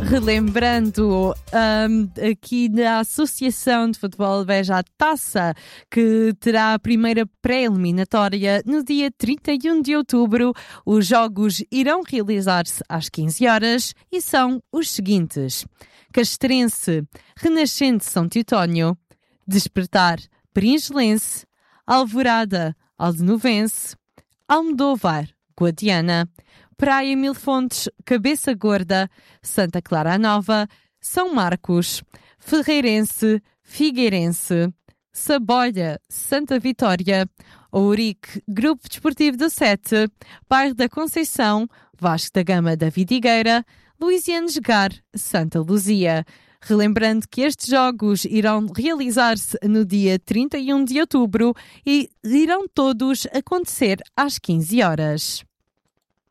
Relembrando aqui da Associação de Futebol Beja a Taça, que terá a primeira pré-eliminatória no dia 31 de outubro. Os jogos irão realizar-se às 15 horas e são os seguintes: Castrense, Renascente São Teutónio, Despertar, Peringelense, Alvorada, Aldenovense, Almodóvar, Guadiana, Praia Mil Fontes, Cabeça Gorda, Santa Clara Nova, São Marcos, Ferreirense, Figueirense, Sabolha, Santa Vitória, Ourique, Grupo Desportivo do Sete, Bairro da Conceição, Vasco da Gama da Vidigueira, Luisiano Jogar, Santa Luzia. Relembrando que estes jogos irão realizar-se no dia 31 de outubro e irão todos acontecer às 15 horas.